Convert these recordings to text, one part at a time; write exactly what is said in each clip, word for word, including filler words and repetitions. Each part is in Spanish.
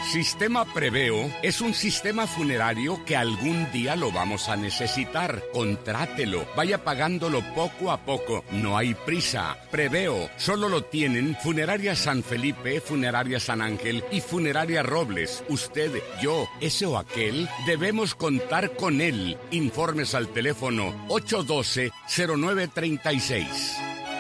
Sistema Preveo es un sistema funerario que algún día lo vamos a necesitar. Contrátelo, vaya pagándolo poco a poco. No hay prisa. Preveo solo lo tienen Funeraria San Felipe, Funeraria San Ángel y Funeraria Robles. Usted, yo, ese o aquel, debemos contar con él. Informes al teléfono ocho uno dos, cero nueve tres seis.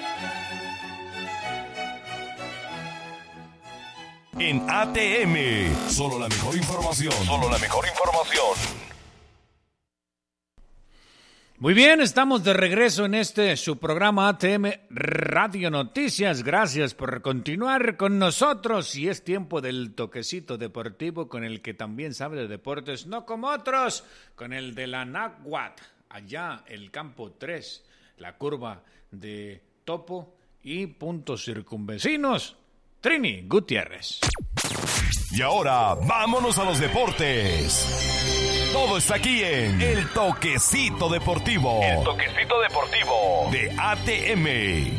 En A T M, solo la mejor información. Solo la mejor información. Muy bien, estamos de regreso en este su programa A T M Radio Noticias. Gracias por continuar con nosotros y es tiempo del toquecito deportivo con el que también sabe de deportes, no como otros, con el de la Náhuatl, allá el campo tres, la curva de Topo y puntos circunvecinos. Trini Gutiérrez. Y ahora, vámonos a los deportes. Todo está aquí en El Toquecito Deportivo. El Toquecito Deportivo de A T M.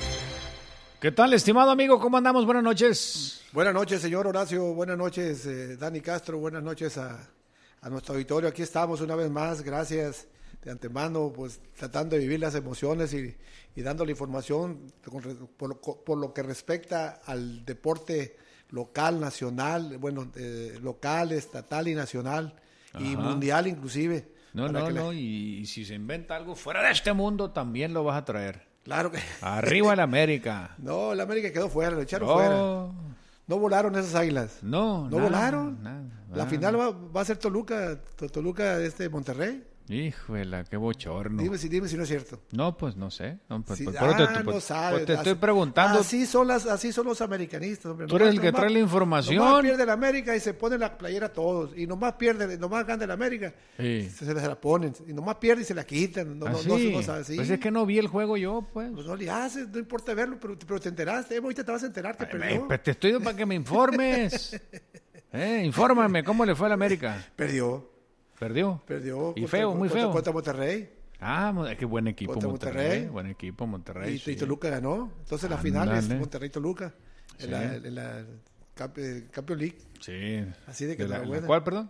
¿Qué tal, estimado amigo? ¿Cómo andamos? Buenas noches. Buenas noches, señor Horacio. Buenas noches, eh, Dani Castro. Buenas noches a, a nuestro auditorio. Aquí estamos una vez más. Gracias de antemano, pues tratando de vivir las emociones y, y dando la información por lo, por lo que respecta al deporte local, nacional, bueno, eh, local, estatal y nacional. Ajá. Y mundial inclusive. No, no, no, la... y, y si se inventa algo fuera de este mundo, también lo vas a traer. Claro que... Arriba el América. No, el América quedó fuera, lo echaron oh. fuera. No volaron esas águilas. No, No nada, volaron. Nada, la nada. final va, va a ser Toluca, Toluca este Monterrey. Híjole, qué bochorno. Dime si, dime si no es cierto. No, pues no sé. No, pues, sí, pues, ah, te, no pues, sabes. Pues te estoy preguntando. Así son, las, así son los americanistas. Hombre. Tú eres nomás, el que nomás, trae la información. Nomás pierde la América y se pone la playera a todos. Y nomás pierde, nomás gana la América. Sí. Se, se la ponen. Y nomás pierde y se la quitan. No, ¿Ah, no, sí? no, no, no sabes, ¿sí? Pues es que no vi el juego yo, pues. Pues no le haces, no importa verlo, pero, pero te enteraste. Eh, ahorita te vas a enterar que Ay, perdió. me, te estoy dando para que me informes. eh, infórmame, ¿cómo le fue a la América? Perdió. ¿Perdió? Perdió. Y contra, feo, muy contra, feo. Contra Monterrey. Ah, qué buen equipo Contra Monterrey. Monterrey. Buen equipo Monterrey. Y, sí. y Toluca ganó. Entonces la Ah, final es dale. Monterrey-Toluca. Sí. En la, en la Camp, eh, Champions League. Sí. Así de que ¿En la, enhorabuena. ¿la cuál, perdón?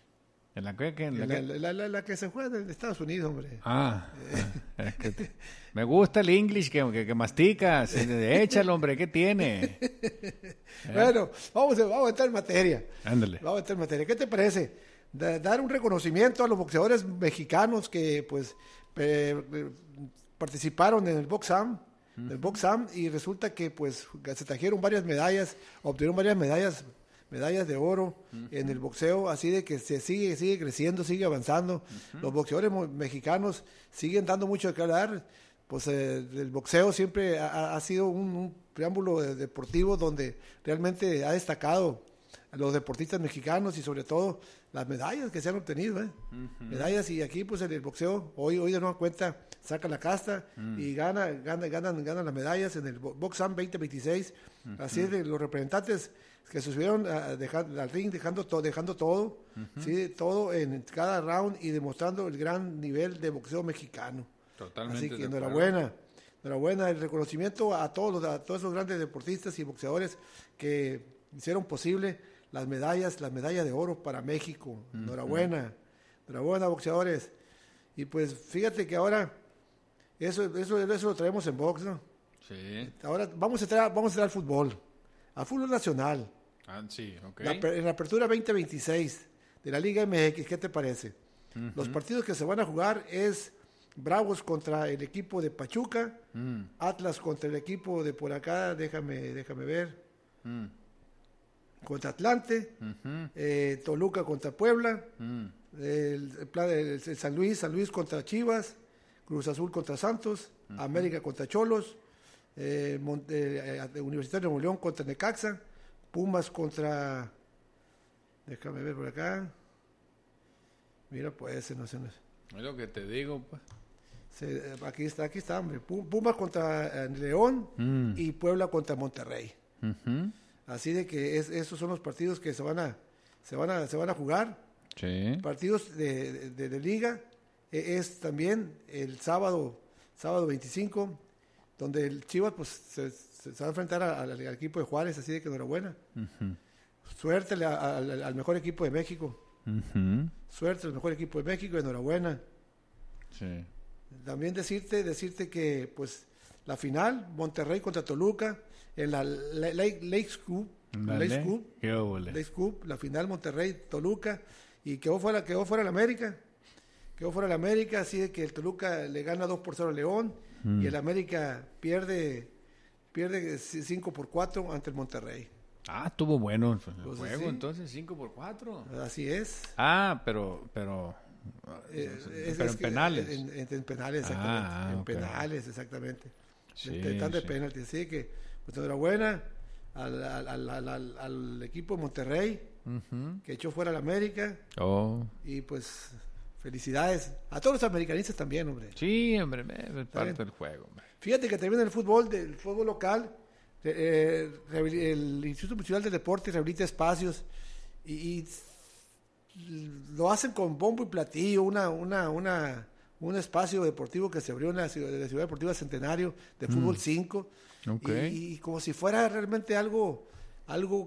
¿En la qué? ¿En la, En la, qué? la, la, la que se juega en Estados Unidos, hombre. Ah, es que te- me gusta el English que, que, que masticas. Échalo, hombre, ¿qué tiene? ¿Eh? Bueno, vamos a, vamos a entrar en materia. Ándale. Vamos a entrar en materia. ¿Qué te parece? Da- dar un reconocimiento a los boxeadores mexicanos que, pues, eh, eh, participaron en el Boxam, uh-huh. el Boxam, y resulta que, pues, se trajeron varias medallas, obtuvieron varias medallas, medallas de oro uh-huh. en el boxeo, así de que se sigue, sigue creciendo, sigue avanzando. Uh-huh. Los boxeadores mo- mexicanos siguen dando mucho de qué hablar. Pues eh, el boxeo siempre ha, ha sido un, un preámbulo de- deportivo donde realmente ha destacado a los deportistas mexicanos y sobre todo las medallas que se han obtenido, ¿eh? Uh-huh. Medallas, y aquí pues en el boxeo, hoy, hoy de nueva cuenta saca la casta uh-huh. y gana, gana, ganan, ganan las medallas en el Boxam veinte veintiséis. Uh-huh. Así es, de los representantes que se subieron a dejar, al ring dejando, to, dejando todo, uh-huh. ¿sí? Todo en cada round y demostrando el gran nivel de boxeo mexicano. Totalmente. Así que enhorabuena, enhorabuena, el reconocimiento a todos, a todos esos grandes deportistas y boxeadores que hicieron posible las medallas, las medallas de oro para México. Uh-huh. Enhorabuena, enhorabuena, boxeadores. Y pues fíjate que ahora eso, eso, eso lo traemos en box, ¿no? Sí. Ahora vamos a entrar, vamos a entrar al fútbol, al fútbol nacional. Ah, sí, ok. La, en la apertura veinte veintiséis de la Liga M X, ¿qué te parece? Uh-huh. Los partidos que se van a jugar es Bravos contra el equipo de Pachuca, uh-huh. Atlas contra el equipo de por acá, déjame, déjame ver, uh-huh. contra Atlante, uh-huh. eh, Toluca contra Puebla, uh-huh. el, el, el, el San Luis, San Luis contra Chivas, Cruz Azul contra Santos, uh-huh. América contra Cholos, eh, Monte, eh, Universitario de Nuevo León contra Necaxa, Pumas contra, déjame ver por acá, mira pues, no sé, no sé. Es lo que te digo, pues. Se, aquí está, aquí está, hombre. Pumas contra eh, León mm. y Puebla contra Monterrey. Uh-huh. Así de que es, esos son los partidos que se van a, se van a, se van a jugar. Sí. Partidos de, de, de liga. E, es también el sábado, sábado veinticinco, donde el Chivas pues se, se, se va a enfrentar a, a, al equipo de Juárez, así de que enhorabuena. Uh-huh. suerte al, al, al mejor equipo de México. Uh-huh. Suerte al mejor equipo de México, enhorabuena. Sí. También decirte, decirte que pues la final, Monterrey contra Toluca, en la Lakes Cup, Lakes Cup, Lakes Cup, la final Monterrey, Toluca, y quedó fuera, quedó fuera el América, quedó fuera el América, así de que el Toluca le gana dos por cero al León, mm. y el América pierde, pierde cinco por cuatro ante el Monterrey. Ah, estuvo bueno el Entonces, juego, sí. entonces cinco por cuatro. Así es. Ah, pero, pero, eh, es, pero es en penales. En, en, en penales, exactamente. Ah, en okay. penales, exactamente. Sí, Están de sí. penalti, así que, pues enhorabuena al, al, al, al, al, al equipo de Monterrey, uh-huh. que echó fuera al América. Oh. Y pues, felicidades a todos los americanistas también, hombre. Sí, hombre, es parte del juego, hombre. Fíjate que también en el fútbol, del fútbol local, eh, el Instituto Municipal del Deporte rehabilita espacios y, y lo hacen con bombo y platillo, una, una, una, un espacio deportivo que se abrió en la ciudad, de la ciudad deportiva Centenario de fútbol cinco, okay. y, y como si fuera realmente algo, algo,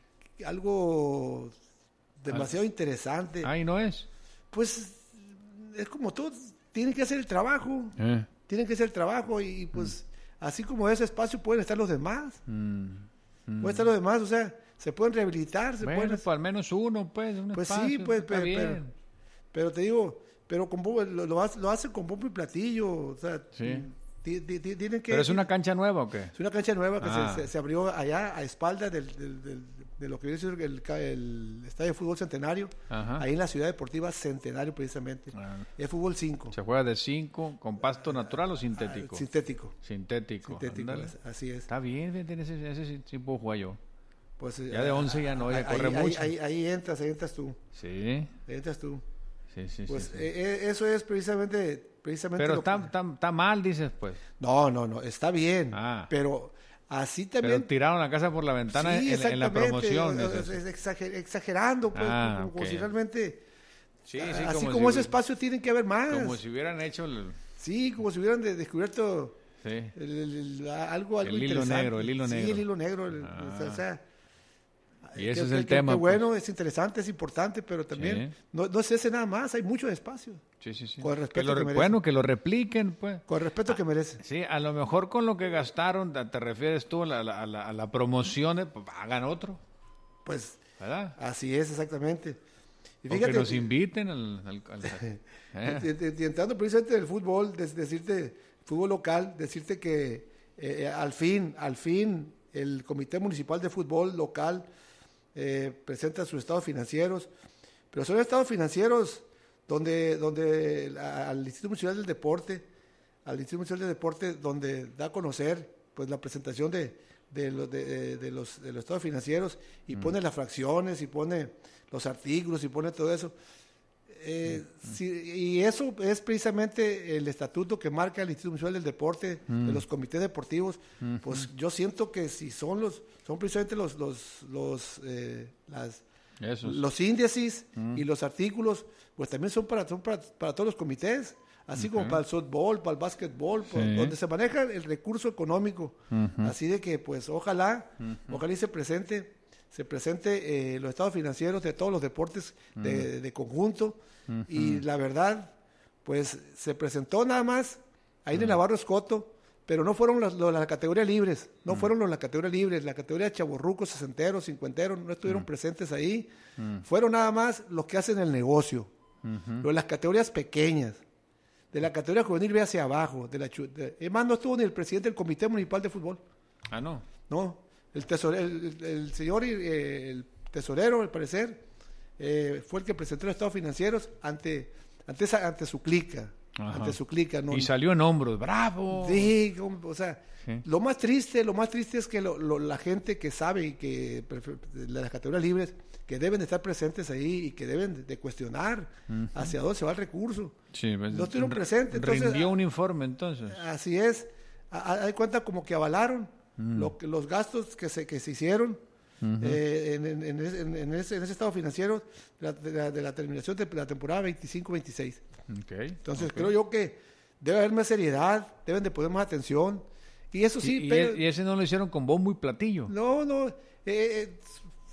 algo demasiado ah. interesante. Ahí no es. Pues es como todo, tienen que hacer el trabajo, eh. tienen que hacer el trabajo y, y pues mm. así como ese espacio pueden estar los demás, mm. Mm. pueden estar los demás, o sea, se pueden rehabilitar, se bueno, pueden... pues al menos uno, pues, un pues espacio, sí, pues, está pero, bien. pero, pero te digo, pero con bombo, lo, lo, hace, lo hace con bombo y platillo, o sea, sí. t- t- t- tienen que... ¿Pero es una cancha nueva o qué? Es una cancha nueva que ah. se, se, se abrió allá a espaldas del, del, del, de lo que viene siendo el, el Estadio de Fútbol Centenario, Ajá. ahí en la Ciudad Deportiva Centenario precisamente, ah. es fútbol cinco. ¿Se juega de cinco con pasto natural o sintético? Ah, sintético. Sintético. Sintético, así es. Está bien, ese, ese sí puedo jugar yo. Pues, ya de once ya no, ya ahí, corre ahí, mucho. Ahí, ahí, ahí entras, ahí entras tú. Sí. Ahí entras tú. Sí, sí, pues sí. sí. Eh, eso es precisamente... precisamente pero lo está, que... está, está mal, dices, pues. No, no, no, está bien. Ah. Pero así también... Pero tiraron la casa por la ventana sí, en, en la promoción. Es exager, exagerando, pues, ah, como, okay. como si realmente... Sí, sí, así como, como si, ese espacio tiene que haber más. Como si hubieran hecho... El... Sí, como si hubieran de, descubierto sí. el, el, el, algo, algo el hilo interesante. negro, el hilo negro. Sí, el hilo negro. El, ah. o sea, y ese que, es el que, tema. Que bueno, pues. es interesante, es importante, pero también sí. no, no es ese nada más, hay mucho espacio. Sí, sí, sí. Con el respeto que lo, que merece. Bueno, que lo repliquen, pues. Con el respeto ah, que merece. Sí, a lo mejor con lo que gastaron, te refieres tú a la, a la, a la promoción, pues hagan otro. Pues, ¿verdad? Así es, exactamente. Y fíjate, o que nos inviten al... al, al eh. y entrando precisamente del fútbol, de, decirte, fútbol local, decirte que eh, al fin, al fin, el Comité Municipal de Fútbol Local eh, presenta sus estados financieros, pero son estados financieros donde, donde la, al Instituto Municipal del Deporte, al Instituto Municipal del Deporte, donde da a conocer pues la presentación de, de, de, de, de, los, de los estados financieros y mm. pone las fracciones y pone los artículos y pone todo eso. Eh, mm. si, y eso es precisamente el estatuto que marca el Instituto Municipal del Deporte, mm. de los comités deportivos. Mm-hmm. Pues yo siento que si son los, son precisamente los, los, los, eh, las, los índices mm. y los artículos, pues también son para, son para, para todos los comités, así okay. como para el softball, para el básquetbol, sí. por, donde se maneja el recurso económico. Mm-hmm. Así de que, pues, ojalá, mm-hmm. ojalá y se presente, se presente eh, los estados financieros de todos los deportes mm. de, de conjunto. Uh-huh. Y la verdad, pues se presentó nada más ahí uh-huh. en Navarro Escoto, pero no fueron las, las, las categorías libres, no uh-huh. fueron las categorías libres, la categoría de chavorrucos, sesenteros, cincuenteros, no estuvieron uh-huh. presentes ahí, uh-huh. fueron nada más los que hacen el negocio, uh-huh. los de las categorías pequeñas, de la categoría juvenil ve hacia abajo, de la de, es más, no estuvo ni el presidente del Comité Municipal de Fútbol. Ah, no. No, el, tesor, el, el, el señor, eh, el tesorero, al parecer, Eh, fue el que presentó los estados financieros ante ante, esa, ante su clica, Ajá. ante su clica. ¿no? Y salió en hombros, ¡bravo! Sí, como, o sea, sí. lo más triste, lo más triste es que lo, lo, la gente que sabe y que las categorías libres, que deben de estar presentes ahí y que deben de cuestionar uh-huh. hacia dónde se va el recurso. Sí, pues, no estuvieron presentes. Entonces, rindió un informe entonces. Así es. Hay cuenta como que avalaron uh-huh. lo, los gastos que se, que se hicieron. Uh-huh. Eh, en, en, en, en, en, ese, en ese estado financiero de la, de la, de la terminación de la temporada veinticinco veintiséis. Okay, Entonces okay. creo yo que debe haber más seriedad, deben de poner más atención. Y eso sí, y, pero, y ese no lo hicieron con bombo y platillo. No, no, eh,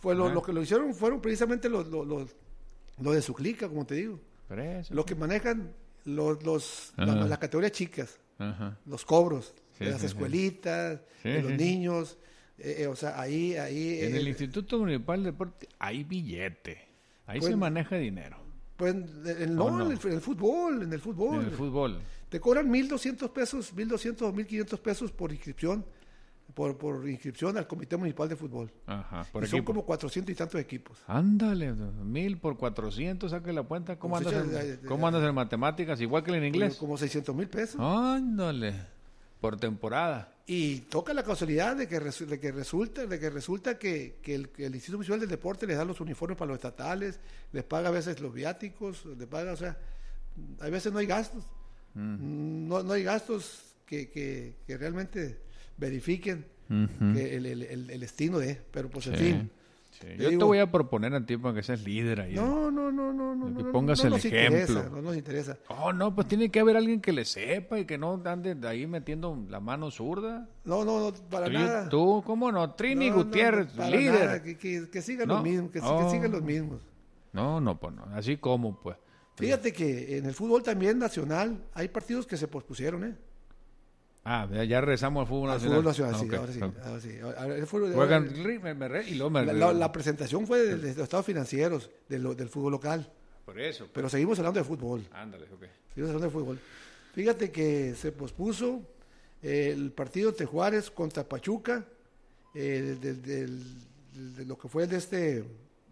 Fue lo, lo que lo hicieron fueron precisamente los, los, los, los de su clica, como te digo. Eso, los que manejan los, los las la categorías chicas, Ajá. los cobros sí, de las sí, escuelitas, sí. de Sí, los sí. niños, eh, eh, o sea, ahí... ahí En eh, el Instituto Municipal de Deporte hay billete. Ahí pues, se maneja dinero. Pues en, no, no? En, el, en el fútbol, en el fútbol. En el fútbol. Te cobran mil doscientos pesos, mil doscientos o mil quinientos pesos por inscripción, por, por inscripción al Comité Municipal de Fútbol. Ajá, por y son equipo. como cuatrocientos y tantos equipos. Ándale, mil por cuatrocientos, saque la cuenta. ¿Cómo, Como andas, si- en, eh, eh, ¿cómo andas en matemáticas? Igual que en inglés. Como seiscientos mil pesos. Ándale, por temporada. Y toca la casualidad de que, resu- de que resulta, de que, resulta que, que, el, que el Instituto Municipal del Deporte les da los uniformes para los estatales, les paga a veces los viáticos, les paga, o sea, a veces no hay gastos. Mm. No, no hay gastos que, que, que realmente verifiquen Uh-huh. que el, el, el, el destino de, pero pues en Sí, fin. sí. Te Yo digo- te voy a proponer a ti para que seas líder ahí. No, no, no, no, no. Que no, pongas no el nos ejemplo. interesa, no nos interesa. Oh, no, pues tiene que haber alguien que le sepa y que no ande de ahí metiendo la mano zurda. No, no, no, para Tú, nada. tú, ¿cómo no? Trini No, no, Gutiérrez, no, para líder. nada, que, que, que sigan No. los mismos, que, que Oh. sigan los mismos. No, no, pues no. Así como, pues. Fíjate que en el fútbol también nacional hay partidos que se pospusieron, ¿eh? Ah, ya, ya regresamos al fútbol Al nacional. fútbol nacional, sí, Ok, ahora sí. ok. Ahora sí. Ahora, el fútbol- Juegan ahora- ri- me- me re- y luego me- la, la- la presentación fue de, de los estados financieros de lo- del fútbol local, Por eso. pero seguimos hablando de fútbol. Ándale, ok. Seguimos hablando de fútbol. Fíjate que se pospuso eh, el partido de Juárez contra Pachuca, eh, del- del- del- de lo que fue de este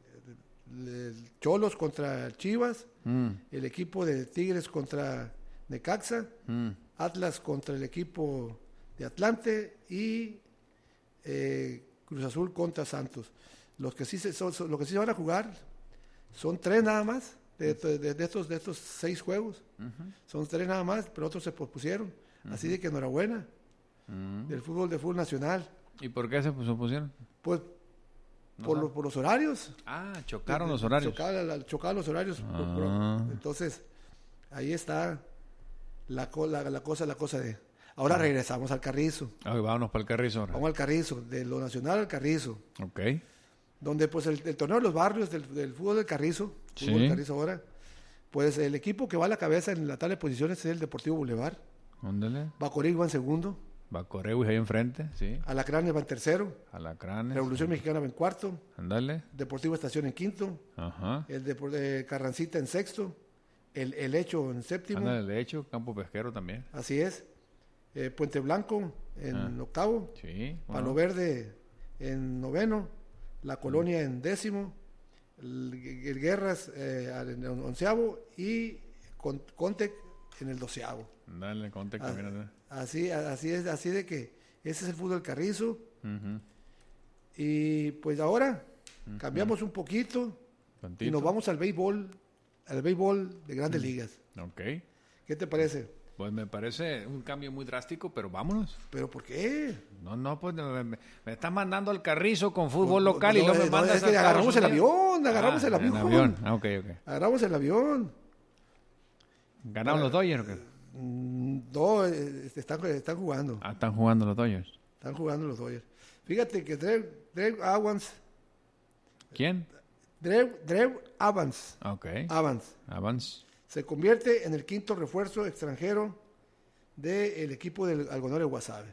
del Cholos contra Chivas, Mm, el equipo de Tigres contra Necaxa, mm. Atlas contra el equipo de Atlante y eh, Cruz Azul contra Santos. Los que sí se, son, son- los que sí se van a jugar son tres nada más de, de- de estos de estos seis juegos. Son tres nada más, pero otros se pospusieron. Así de que enhorabuena del fútbol de fútbol nacional. ¿Y por qué se pues, opusieron? Pues No por, sabe. los, por los horarios. Ah, chocaron De- los de- horarios. Chocaban, la- chocaban los horarios. por- por- Ah. entonces, ahí está la, co- la, la cosa, la cosa de... Ahora regresamos al Carrizo. Ay, vámonos para el Carrizo ahora. Vamos al Carrizo, de lo nacional al Carrizo. Ok. Donde pues el, el torneo de los barrios del, del fútbol del Carrizo, Sí. fútbol del Carrizo ahora, pues el equipo que va a la cabeza en la tabla de posiciones es el Deportivo Boulevard. Ándale. Bacorí va en segundo, Bacoreus ahí enfrente, sí. Alacranes va en tercero, Alacranes. Revolución Mexicana va en cuarto, Ándale. Deportivo Estación en quinto, Ajá. el Depor- eh, Carrancita en sexto, el, el Hecho en séptimo, Ándale, de hecho, Campo Pesquero también. así es, eh, Puente Blanco en Ah. octavo, Sí. ¿cómo Palo no? Verde en noveno, La Colonia en décimo, el, el Guerras eh, en onceavo y Con- Contec en el doceavo. Ándale, Conte Ah, también. ándale. Así, así es, así de que ese es el fútbol del Carrizo. Ujú. Y pues ahora cambiamos un poquito y Tantito. nos vamos al béisbol, al béisbol de Grandes Ligas. Ok. ¿Qué te parece? Pues me parece un cambio muy drástico, pero vámonos. ¿Pero por qué? No, no, pues me, me, me estás mandando al Carrizo con fútbol No, local no, y luego no, me no, mandas es a que Estados agarramos el Unidos. avión, agarramos Ah, el avión. En avión. Ah, ok, ok. Agarramos el avión. ¿Ganaron los Dodgers o qué? Mm, No, eh, están, están jugando. Ah, están jugando los Dodgers. Están jugando los Dodgers. Fíjate que Drew, Drew Evans, ¿Quién? Drew, Drew Evans, Ok. Evans Avance. se convierte en el quinto refuerzo extranjero del equipo del Algodón de Guasave.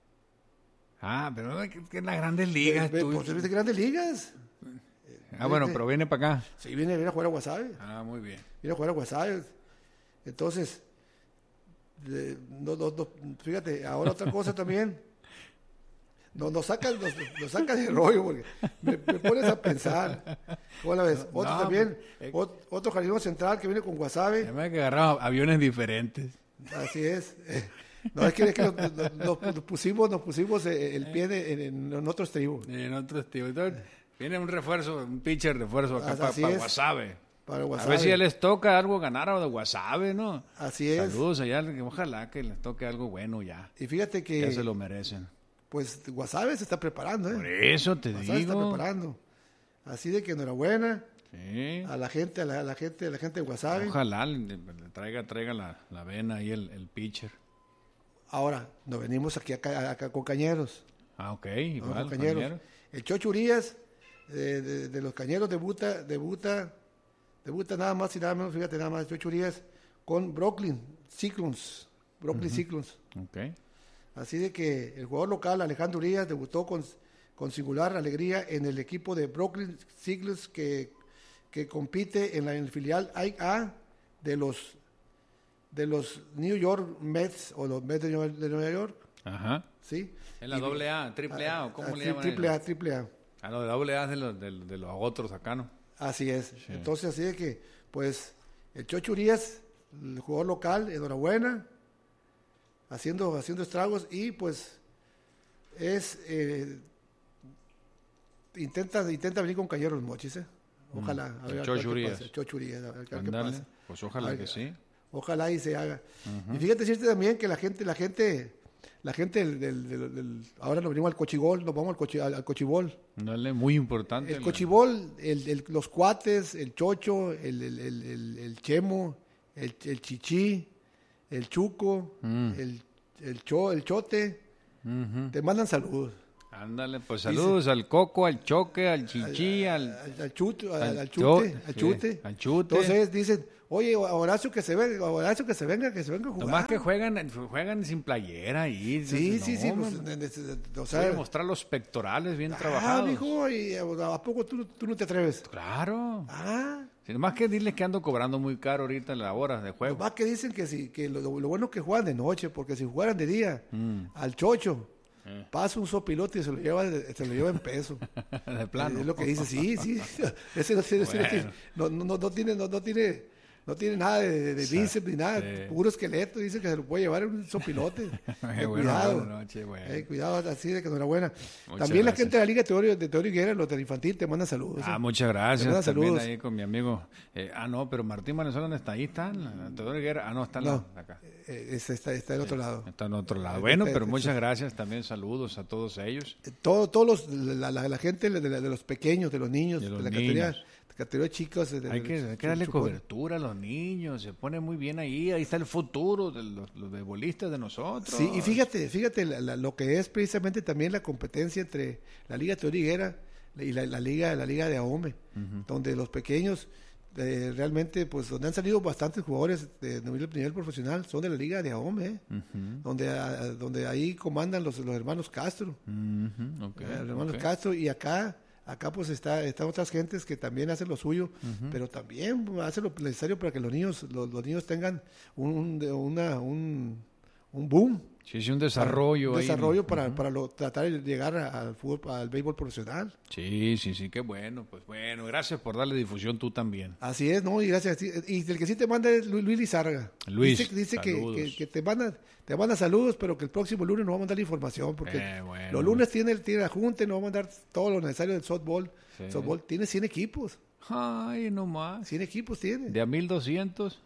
Ah, pero es que que en las grandes ligas. Ve- tú- Por ser de Grandes Ligas. Ah, bueno, pero viene para acá. Sí, viene, viene a jugar a Guasave. Ah, muy bien. Viene a jugar a Guasave. Entonces, eh, no, no, no, fíjate, ahora otra cosa también. Nos, nos saca, nos, nos saca de rollo porque me, me pones a pensar. ¿Cómo la ves? Otro No, también, eh. ot- otro jardinero central que viene con Guasave. Además que agarramos aviones diferentes. Así es. No, es que, es que nos, nos- nos- nos pusimos, nos pusimos eh, el pie de- en, en otro estribo. En otros tipos. Entonces, viene un refuerzo, un pitcher refuerzo acá para Así es. Guasave. Para A Guasave. ver si ya les toca algo ganar a de Guasave, ¿no? Así es. Saludos allá, que ojalá que les toque algo bueno ya. Y fíjate que, Ya se lo merecen. pues, Guasave se está preparando, Por ¿eh? eso te Guasave se está digo. preparando. Así de que enhorabuena Sí. a la gente, a la, a la gente, a la gente de Guasave. Ojalá le, le traiga, traiga la, la vena ahí el, el pitcher. Ahora, nos venimos aquí acá, acá con Cañeros. Ah, ok, ¿no? igual. Con Cañeros. Cañeros. El Chocho Urias de, de, de los Cañeros debuta, debuta, debuta nada más y nada menos, fíjate, nada más, Chocho Urias con Brooklyn Cyclones. Brooklyn uh-huh. Cyclones. Okay. Así de que el jugador local, Alejandro Urias, debutó con, con singular alegría en el equipo de Brooklyn Cyclones que, que compite en, la, en el filial A de los, de los New York Mets o los Mets de Nueva, de Nueva York. Ajá. ¿Sí? En la y, doble A, triple A, ¿o cómo a, le llaman? Triple A, triple A. Ah, no, de doble A es de los, de, de los otros acá, ¿no? Así es. Sí. Entonces, así de que, pues, el Chocho Urias, el jugador local, enhorabuena, haciendo, haciendo estragos y, pues, es, eh, intenta, intenta venir con Cañeros Mochis, ¿eh? Ojalá. Mm. A ver, el Chocho Urias. El Chocho Urias, a ver qué pasa. Pues ojalá ver, que sí. Ojalá y se haga. Uh-huh. Y fíjate, decirte también que la gente, la gente... La gente del, del, del, del ahora nos venimos al cochigol, nos vamos al, cochi, al, al cochibol. Dale, muy importante. El la... cochibol, el, el, los cuates, el chocho, el, el, el, el, el chemo, el, el chichi, el chuco, mm. el, el, cho, el chote, uh-huh. te mandan saludos. Ándale, pues saludos Dice, al coco, al choque, al chichi, al, al, al, al, chute, al, al chute, al chute. Sí, al chute. Entonces dicen, oye, Horacio que se venga, Horacio que se venga, que se venga a jugar. Nomás que juegan, juegan sin playera ahí. Sí, no, sí, sí. Pues, o sea, mostrar los pectorales bien ah, trabajados. Ah, mijo, y ¿a poco tú, tú no te atreves? Claro. Ah. Sí, nomás que diles que ando cobrando muy caro ahorita en la hora de juego. Nomás que dicen que sí, que lo, lo bueno es que juegan de noche, porque si jugaran de día, mm. al chocho, eh. pasa un sopilote y se lo lleva, se lo lleva en peso. De plano. Es lo que dice, sí, sí. Ese no, ese, bueno. no, no, no, no tiene, no, no tiene... No tiene nada de, de, de bíceps ni nada, sí. puro esqueleto, dice que se lo puede llevar en un sopilote. eh, bueno, cuidado, noche, bueno. eh, cuidado, así de que enhorabuena. Muchas También gracias. La gente de la Liga de Teorio, de Teorio Higuera, los del infantil, te mandan saludos. Ah, eh. muchas gracias. Te También saludos. ahí con mi amigo. Eh, ah, no, pero Martín Valenzuela no está ahí, está en la Teorio Higuera. Ah, no, está en no, la, acá. Eh, está, está, está en otro sí, lado. Está en otro lado. Bueno, pero muchas gracias también, saludos a todos ellos. Todo, todos los, la, la, la gente de, de, de los pequeños, de los niños, de, los de la niños. categoría. Categoría chicos. De, hay que, hay que darle cobertura a los niños, se pone muy bien ahí, ahí está el futuro de los, los beisbolistas de nosotros. Sí, y fíjate, fíjate la, la, lo que es precisamente también la competencia entre la Liga Teorio Higuera y la, la liga la liga de AOME, uh-huh. donde los pequeños eh, realmente, pues donde han salido bastantes jugadores de nivel, nivel profesional, son de la Liga de AOME, eh, uh-huh. donde, a, donde ahí comandan los, los hermanos Castro, uh-huh. okay, eh, los hermanos okay. Castro, y acá Acá pues está, están otras gentes que también hacen lo suyo, uh-huh. pero también hacen lo necesario para que los niños, los, los niños tengan un, una, un, un boom. Sí, sí, un desarrollo. Un desarrollo ahí, para, uh-huh. para lo, tratar de llegar al fútbol, al béisbol profesional. Sí, sí, sí, qué bueno. Pues bueno, gracias por darle difusión tú también. Así es, ¿no? Y gracias. Y el que sí te manda es Luis Lizárraga. Luis, Dice, dice que, que, que te manda te manda saludos, pero que el próximo lunes nos va a mandar la información, porque eh, bueno. los lunes tiene, tiene la junta y nos va a mandar todo lo necesario del softball. Sí. Softball tiene cien equipos. Ay, no más. cien equipos tiene. De a mil doscientos.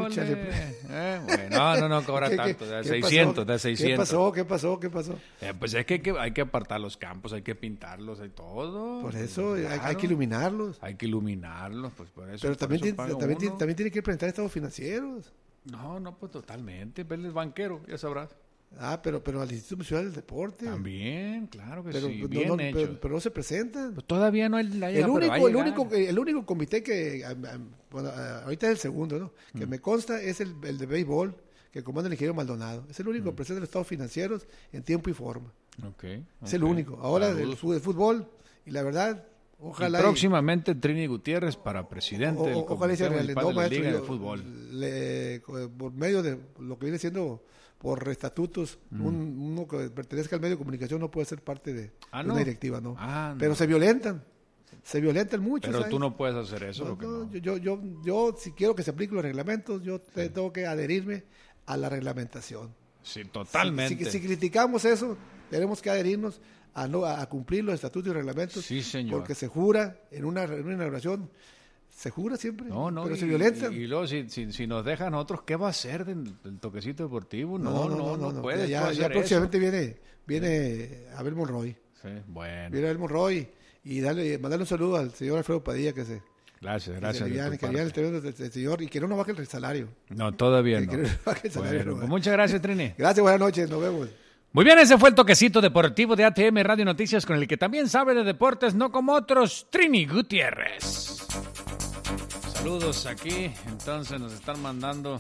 Eh, bueno, no, no, no cobra tanto. De a seiscientos, de a seiscientos. ¿Qué pasó? ¿Qué pasó? ¿Qué pasó? Eh, pues es que hay, que hay que apartar los campos, hay que pintarlos, hay todo. Por eso, claro. hay, hay que iluminarlos. Hay que iluminarlos, pues por eso. Pero por también, eso tiene, también, tiene, también tiene que presentar estados financieros. No, no, pues totalmente. Verles banquero, ya sabrás. Ah, pero, pero al Instituto Nacional del Deporte. También, claro que pero, sí, no, bien no, hecho. Pero, pero no se presentan. Pues todavía no hay la el único, el único, el único comité que, bueno, ahorita es el segundo, ¿no? Que mm. me consta es el, el de béisbol, que comanda el ingeniero Maldonado. Es el único mm. que presenta los estados financieros en tiempo y forma. Okay, es okay. el único. Ahora del fútbol, y la verdad, ojalá. Y próximamente y, Trini Gutiérrez para presidente o, del ojalá comité municipal de la Liga yo, de Fútbol. Le, por medio de lo que viene siendo por estatutos, mm. un, uno que pertenezca al medio de comunicación no puede ser parte de, ah, de no. una directiva, ¿no? Ah, pero no. se violentan, se violentan mucho. Pero ¿sabes? tú no puedes hacer eso. No, lo que no, no. Yo, yo, yo, yo, si quiero que se apliquen los reglamentos, yo sí. tengo que adherirme a la reglamentación. Sí, totalmente. Si, si, si criticamos eso, tenemos que adherirnos a, no, a cumplir los estatutos y reglamentos. Sí, señor. Porque se jura en una, en una inauguración. Se jura siempre, no, no, pero y, se violentan. Y, y luego, si, si, si nos dejan a nosotros, ¿qué va a hacer del, del toquecito deportivo? No, no, no, no, no, no puede. Ya, ya próximamente viene, viene Abel Monroy. Sí, bueno. Viene Abel Monroy y darle, mandarle un saludo al señor Alfredo Padilla, que se... Gracias, gracias. Que, alivian, que alivian el terreno del, del señor y que no nos baje el salario. No, todavía que, no. Que no nos baje el salario. Bueno, pues muchas gracias, Trini. Gracias, buenas noches, nos vemos. Muy bien, ese fue el toquecito deportivo de A T M Radio Noticias, con el que también sabe de deportes, no como otros, Trini Gutiérrez. Saludos aquí, entonces nos están mandando...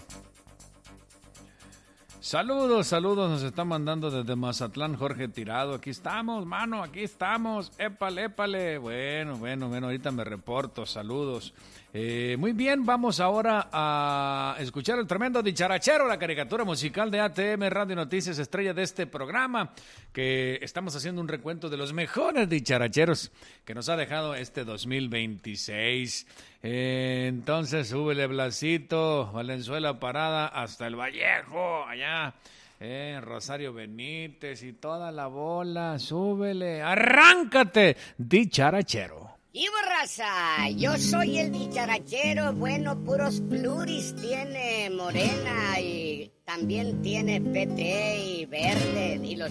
Saludos, saludos, nos están mandando desde Mazatlán, Jorge Tirado. Aquí estamos, mano, aquí estamos. Épale, épale. Bueno, bueno, bueno, ahorita me reporto. Saludos. Eh, muy bien, vamos ahora a escuchar el tremendo dicharachero, la caricatura musical de A T M Radio Noticias, estrella de este programa, que estamos haciendo un recuento de los mejores dicharacheros que nos ha dejado este dos mil veintiséis. Eh, entonces, súbele, Blasito, Valenzuela Parada, hasta el Vallejo, allá, eh, Rosario Benítez y toda la bola, súbele, arráncate, dicharachero. Y raza, yo soy el dicharachero, bueno, puros pluris tiene Morena y también tiene P T y Verde y los